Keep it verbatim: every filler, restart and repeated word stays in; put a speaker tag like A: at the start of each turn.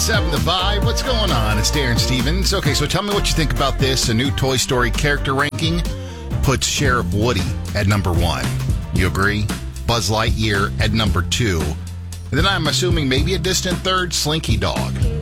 A: seven The Vibe. What's going on? It's Darren Stevens. Okay, so tell me what you think about this. A new Toy Story character ranking puts Sheriff Woody at number one. You agree? Buzz Lightyear at number two. And then I'm assuming maybe a distant third, Slinky Dog.